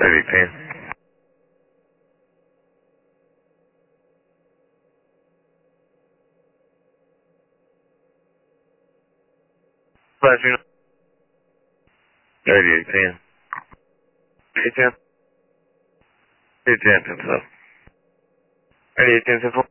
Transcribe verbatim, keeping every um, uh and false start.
thirty ten. Flash unit. thirty-eight ten. eight ten. eight ten, ten seven. thirty-eight ten, ten four.